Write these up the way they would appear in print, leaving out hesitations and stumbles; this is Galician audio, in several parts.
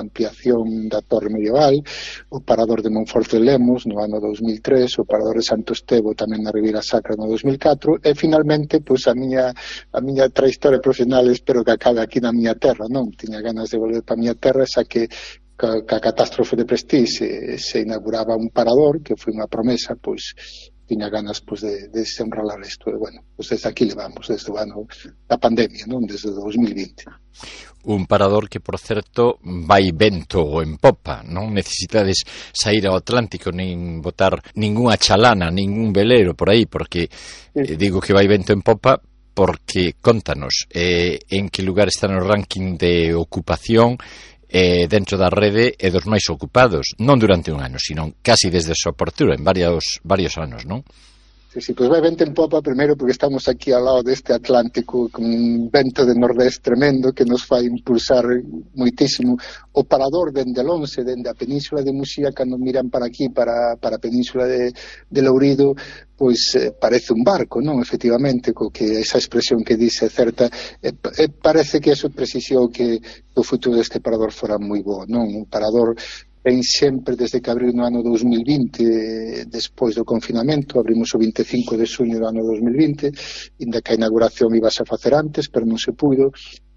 coa ampliación da Torre Medieval, o Parador de Monforte de Lemos no ano 2003, o Parador de Santo Estevo tamén na Ribeira Sacra no 2004, e finalmente pois a miña trayectoria profesional espero que acabe aquí na miña terra, non? Tiña ganas de volver para a miña terra, xa que ca catástrofe de Prestige se inauguraba un parador, que foi unha promesa, pois tiña ganas pois de se honralar isto, e bueno, pois desde aquí levamos, desde o ano da pandemia, non? Desde 2020. Un parador que, por certo, vai vento en popa, non necesitades sair ao Atlántico nin botar ningunha chalana, ningún velero por aí, porque digo que vai vento en popa porque, contanos, en que lugar está no ranking de ocupación dentro da rede e dos máis ocupados, non durante un ano, sino casi desde a súa apertura, en varios anos, non? Sí, pois vai vento en popa, primeiro porque estamos aquí ao lado deste Atlántico con un vento de nordés tremendo que nos fai impulsar moitísimo. O parador dende Lonxe, dende a península de Muxía, cando miran para aquí, para a península de Lourido, pois parece un barco, non? Efectivamente, co que esa expresión que dice certa, parece que eso precisou que o futuro deste parador fora moi bo, non? Un parador ven sempre desde que abriu no ano 2020, despois do confinamento, abrimos o 25 de xuño do ano 2020, inda que a inauguración ibase a facer antes, pero non se puido.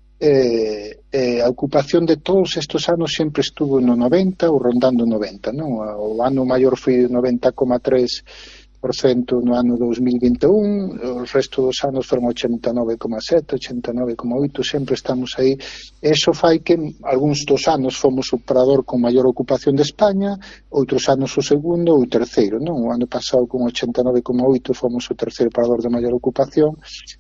A ocupación de todos estes anos sempre estuvo no 90 ou rondando 90, non? O ano maior foi 90,3% no ano 2021, o resto dos anos foron 89,7, 89,8, sempre estamos aí. Eso fai que algúns dos anos fomos o parador con maior ocupación de España, outros anos o segundo ou o terceiro, non? O ano pasado con 89,8 fomos o terceiro parador de maior ocupación.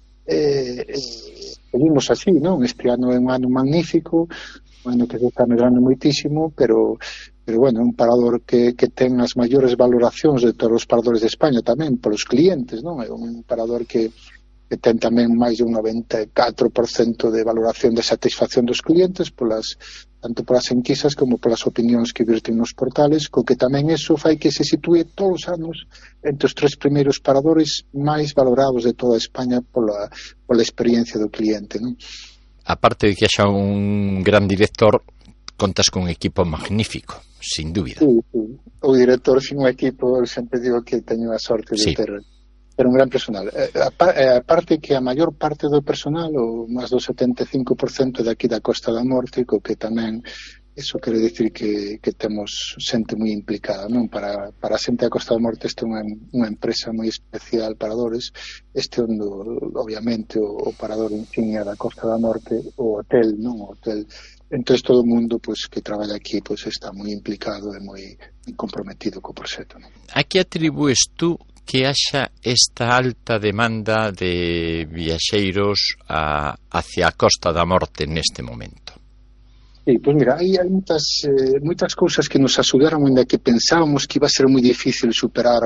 Seguimos así, non? Este ano é un ano magnífico, un ano que se está medrando moitísimo, pero bueno, é un parador que ten as maiores valoracións de todos os paradores de España tamén, polos clientes, non? É un parador que ten tamén máis de un 94% de valoración de satisfacción dos clientes, tanto polas enquisas como polas opinións que virten nos portales, co que tamén eso fai que se sitúe todos os anos entre os 3 primeiros paradores máis valorados de toda España pola experiencia do cliente, non? Aparte de que haxa un gran director, contas con un equipo magnífico, sin dúbida. Sí. O director sin un equipo, eu sempre digo que teño a sorte de ter un gran personal. Aparte que a maior parte do personal, ou máis do 75% de aquí da Costa da Morte, co que tamén eso quere dicir que temos xente moi implicada, non? Para a xente da Costa da Morte este é unha empresa moi especial, Paradores. Este onde, obviamente, o parador insignia da Costa da Morte, o hotel, non? O hotel. Entón, todo o mundo pois, que traballa aquí pois, está moi implicado e moi comprometido co proxecto, non? A que atribúes tú que haxa esta alta demanda de viaxeiros hacia a Costa da Morte neste momento? Sí, pois mira, hai moitas cousas que nos axudaron, ainda que pensábamos que iba a ser moi difícil superar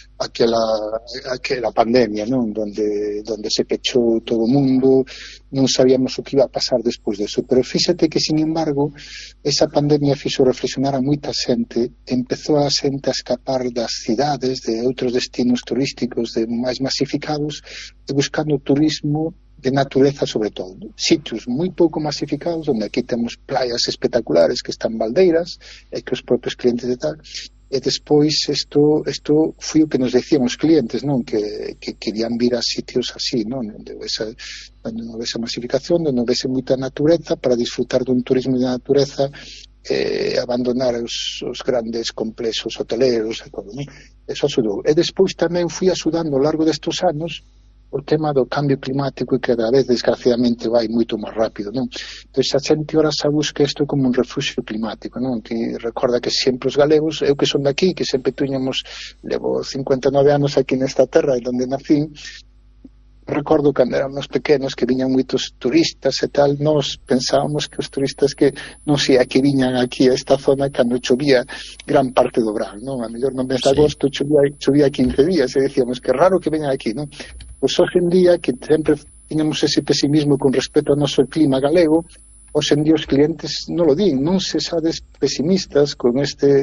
aquela pandemia, non? Donde se pechou todo o mundo, non sabíamos o que iba a pasar despois deso, pero fíxate que, sin embargo, esa pandemia fixo reflexionar a moita xente, empezou a xente a escapar das cidades, de outros destinos turísticos máis masificados, e buscando turismo de natureza, sobre todo, sitios moi pouco masificados, onde aquí temos playas espectaculares que están baldeiras e que os propios clientes e tal, e despois isto foi o que nos decían os clientes, non? Que querían vir a sitios así, non? Onde non houvese masificación, onde non houvese moita natureza, para disfrutar dun turismo de natureza, abandonar os grandes complexos hoteleros e todo, non? Eso axudou. E despois tamén fui axudando ao largo destes anos o tema do cambio climático, e que cada vez, desgraciadamente, vai moito máis rápido, non? Entón, a xente ora xa busca isto como un refugio climático, non? Que recorda que sempre os galegos, eu que son daqui, que sempre levo 59 anos aquí nesta terra, e onde nací, recordo cando éramos pequenos que viñan moitos turistas e tal, nós pensábamos que os turistas que non sei a que viñan aquí a esta zona cando chovía gran parte do verán, non? A mellor no mes de agosto chovía 15 días e decíamos que raro que veñan aquí, non? Pois hoxe en día, que sempre tiñamos ese pesimismo con respecto ao noso clima galego, hoxe en día os clientes non lo din, non se sabes pesimistas con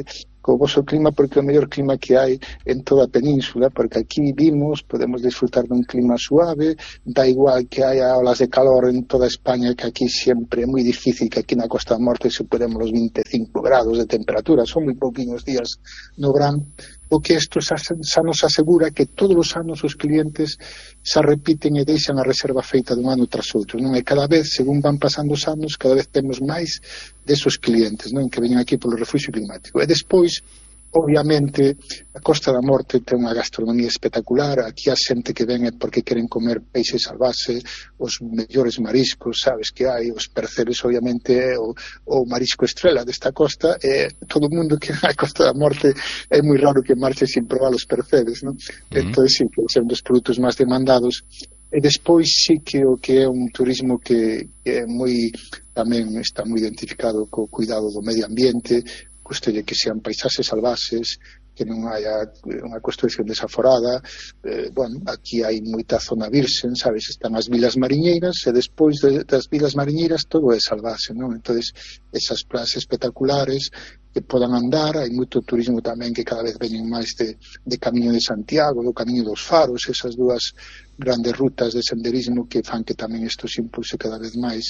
co voso clima, porque é o mellor clima que hai en toda a península, porque aquí vimos, podemos disfrutar dun clima suave, da igual que haya olas de calor en toda España, que aquí sempre é moi difícil que aquí na Costa da Morte superemos os 25 grados de temperatura, son moi pouquinhos días no verán. O que isto xa nos asegura que todos os anos os clientes xa repiten e deixan a reserva feita dun ano tras outro, non? E cada vez, según van pasando os anos, cada vez temos máis desos clientes, non? Que veñen aquí polo refugio climático. E despois, obviamente, a Costa da Morte ten unha gastronomía espectacular. Aquí a xente que ven é porque queren comer peixe salvaxe, os mellores mariscos, sabes, que hai, os percebes, obviamente, é o marisco estrela desta costa, e todo o mundo que vai a Costa da Morte é moi raro que marche sin probar os percebes, non? Entón, sí, que son dos produtos máis demandados. E despois sí que o que é un turismo que é moi, tamén está moi identificado co cuidado do medio ambiente, cuestión que sean paisaxes salvaxes, que non haya unha construcción desaforada. Bueno, aquí hai moita zona virxen, sabes, están as vilas mariñeiras, e despois das vilas mariñeiras todo é salvaxe, non? Entonces, esas playas espectaculares que podan andar, hai moito turismo tamén que cada vez veñen máis de Camiño de Santiago, do Camiño dos Faros, esas dúas grandes rutas de senderismo que fan que tamén isto se impulse cada vez máis.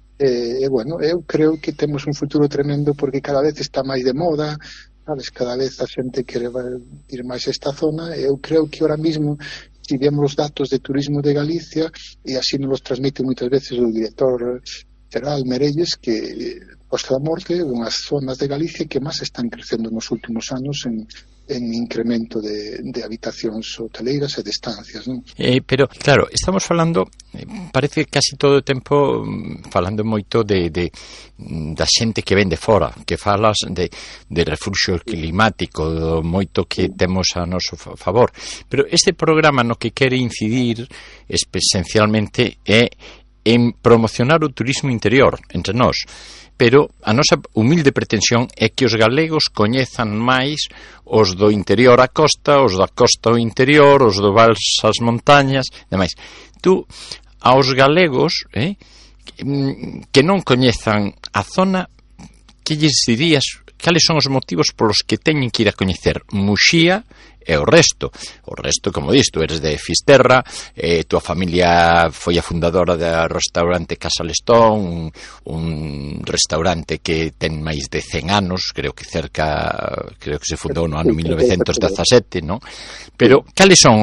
Bueno, eu creo que temos un futuro tremendo, porque cada vez está máis de moda, sabes, cada vez a xente quere ir máis a esta zona, e eu creo que ahora mismo, si vemos os datos de turismo de Galicia, e así nos los transmite moitas veces o director Geral Merelles, que Costa da Morte é unhas zonas de Galicia que máis están crecendo nos últimos anos en incremento de habitacións hoteleiras e de estancias, non? Pero, claro, estamos falando, parece casi todo o tempo falando moito da xente que ven de fora, que falas de refugio climático, do moito que temos a noso favor. Pero este programa no que quere incidir esencialmente é en promocionar o turismo interior entre nós. Pero a nosa humilde pretensión é que os galegos coñezan máis os do interior á costa, os da costa ao interior, os do vals ás montañas, demais. Tú, aos galegos que non coñezan a zona, que lles dirías, cales son os motivos polos que teñen que ir a coñecer Muxía e o resto, como disto, eres de Fisterra, tua familia foi a fundadora do restaurante Casa Lestón, un restaurante que ten máis de 100 anos, creo que se fundou no ano 1917, non? Pero cales son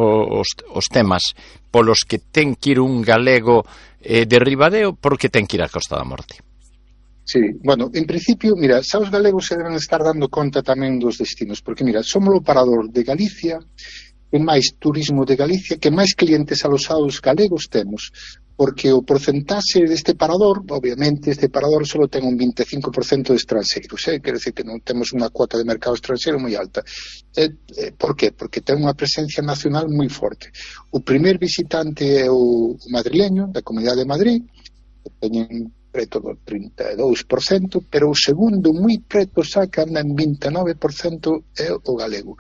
os temas polos que ten que ir un galego de Ribadeo porque ten que ir a Costa da Morte? Sí, bueno, en principio, mira, xa os galegos se deben estar dando conta tamén dos destinos, porque, mira, somos o parador de Galicia, que máis turismo de Galicia, que máis clientes alosados galegos temos, porque o porcentaxe deste parador, obviamente, este parador só ten un 25% de estranxeiros, quer dizer que non temos unha cuota de mercado estranxeiro moi alta. Por qué? Porque ten unha presencia nacional moi forte. O primer visitante é o madrileño, da Comunidade de Madrid, que teñen preto do 32%, pero o segundo moi preto xa que anda en 29% é o galego,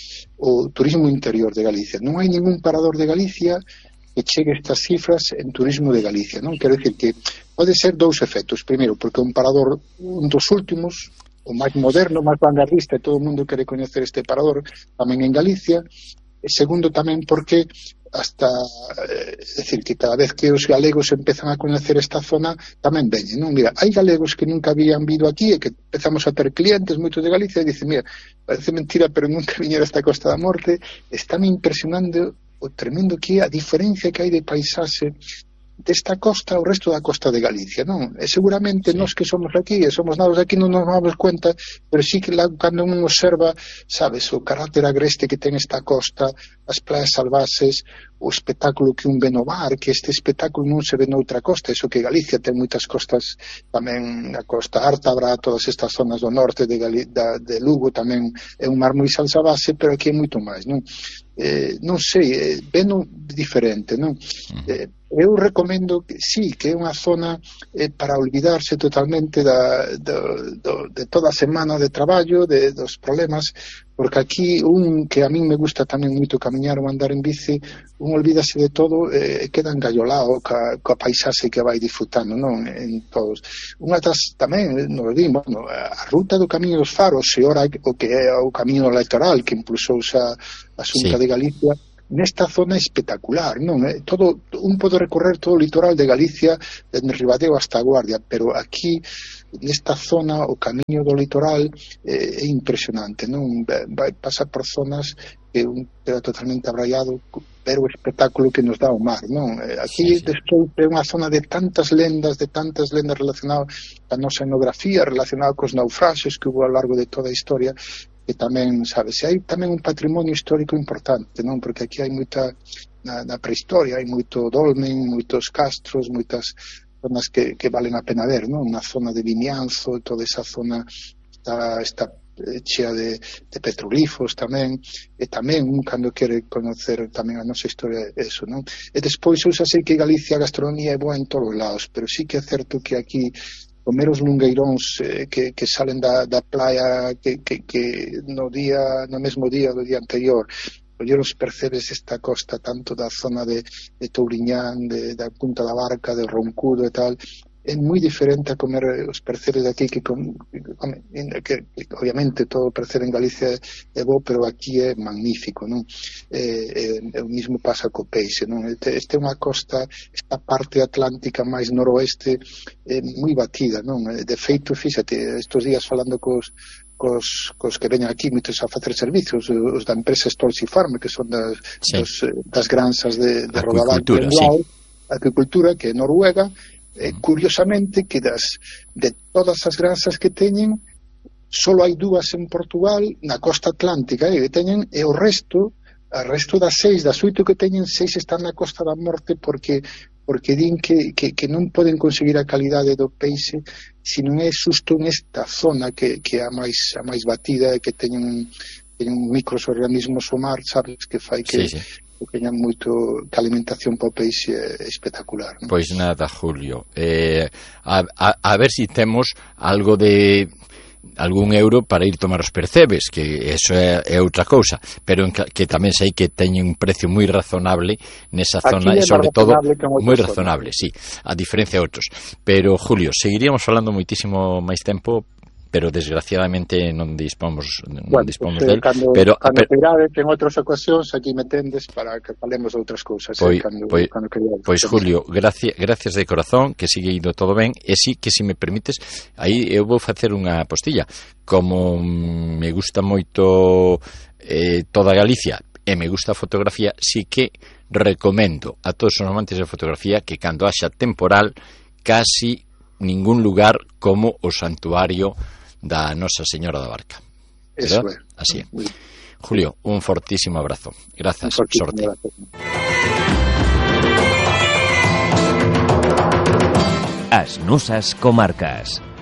o turismo interior de Galicia. Non hai ningún parador de Galicia que chegue estas cifras en turismo de Galicia, non? Quero dicir que pode ser dous efectos. Primeiro, porque é un parador, un dos últimos, o máis moderno, máis vanguardista, e todo o mundo quere coñecer este parador tamén en Galicia. E segundo, tamén porque hasta, decir, que cada vez que os galegos empezan a coñecer esta zona tamén veñen, non? Mira, hai galegos que nunca habían vido aquí e que empezamos a ter clientes moitos de Galicia e dicen, mira, parece mentira, pero nunca viñera a esta Costa da Morte. Están impresionando o tremendo que é a diferencia que hai de paisaxe desta costa ao resto da costa de Galicia, non? E seguramente nós que somos aquí e somos nados aquí non nos damos cuenta, pero sí que cando un observa, sabes, o carácter agreste que ten esta costa, as playas salvaxes, o espectáculo que un ve no mar, que este espectáculo non se ve noutra costa, eso que Galicia ten moitas costas, tamén a costa Ártabra, todas estas zonas do norte de Lugo tamén é un mar moi salvaxe, pero aquí é moito máis, non? Non sei, veno diferente, non? Eu recomendo que sí, que é unha zona para olvidarse totalmente de toda a semana de traballo, dos problemas, porque aquí que a mí me gusta tamén moito camiñar ou andar en bici, olvídase de todo, queda engallolado coa paisaxe que vai disfrutando, non? En todos. Unha das tamén, nos dimos, bueno, a ruta do Camiño dos Faros, e ora o que é o Camiño Electoral que impulsou a Xunta de Galicia, nesta zona espectacular, non? Todo, pode recorrer todo o litoral de Galicia dende Ribadeo hasta a Guardia, pero aquí nesta zona o camiño do litoral é impresionante, non? Vai pasar por zonas que queda totalmente abraiado, pero o espectáculo que nos dá o mar, non? Aquí despois é unha zona de tantas lendas relacionadas a nosa etnografía, relacionada cos naufraxes que hubo ao largo de toda a historia, que tamén, sabes, hai tamén un patrimonio histórico importante, non? Porque aquí hai moita, na prehistoria, hai moito dolmen, moitos castros, moitas zonas que valen a pena ver, non? Na zona de Vimianzo, toda esa zona está chea de petroglifos tamén, e tamén cando quere conocer tamén a nosa historia, eso, non? E despois, xa sei que Galicia a gastronomía é boa en todos os lados, pero sí que é certo que aquí comer os lungueiróns que salen da praia que no mesmo día do día anterior, coller os percebes desta costa, tanto da zona de Touriñán, da Punta da Barca, de Roncudo e tal, é moi diferente a comer os percebes de aquí que obviamente todo o percebe en Galicia é bo, pero aquí é magnífico, non? O mismo pasa co peixe, non? Este é unha costa, esta parte atlántica máis noroeste é moi batida, non? De feito, fíxate, estes días falando cos que veñen aquí moitos a facer servicios, os da empresa Stolz y Farm, que son das granxas de Rodaval, Acuicultura, que é Noruega. Curiosamente que de todas as granxas que teñen, só hai 2 en Portugal, na costa atlántica, que teñen, e o resto das 8 que teñen, 6 están na Costa da Morte, porque din que non poden conseguir a calidade do peixe se non é xusto nesta zona que é a máis batida, e que teñen microorganismos o mar, sabes, que fai que teñan moito, que a alimentación para o peixe é espectacular, non? Pois nada, Julio, a ver se temos algo de algún euro para ir tomar os percebes, que eso é outra cousa, pero que tamén sei que teñen un precio moi razonable nesa zona, e sobre todo moi razonable, sí, a diferencia de outros. Pero Julio, seguiríamos falando moitísimo máis tempo, pero desgraciadamente non dispomos del, pero irades en outras ocasións aquí me tendes para que falemos de outras cousas. Pois Julio, gracias de corazón, que sigue indo todo ben, e sí que, se me permites, aí eu vou facer unha postilla. Como me gusta moito toda Galicia e me gusta a fotografía, sí que recomendo a todos os amantes de fotografía que cando haxa temporal, casi ningún lugar como o santuario da Nosa Señora da Barca. Eso é. Así é. Julio, un fortísimo abrazo. Grazas, sorte. As nosas comarcas.